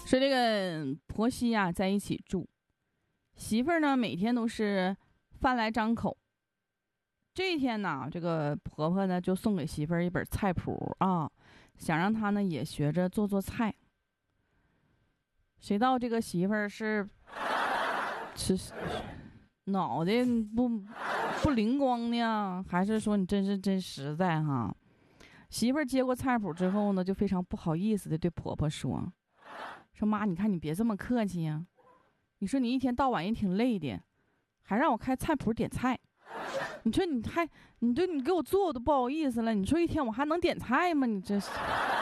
说这个婆媳呀在一起住，媳妇儿呢每天都是饭来张口。这一天呢，这个婆婆呢就送给媳妇儿一本菜谱啊，想让她呢也学着做做菜。谁道这个媳妇儿是脑袋不灵光呢，还是说你真实在哈？媳妇儿接过菜谱之后呢，就非常不好意思的对婆婆说妈，你看你别这么客气呀，你说你一天到晚也挺累的，还让我开菜谱点菜，你说你给我做我都不好意思了，你说一天我还能点菜吗？你这是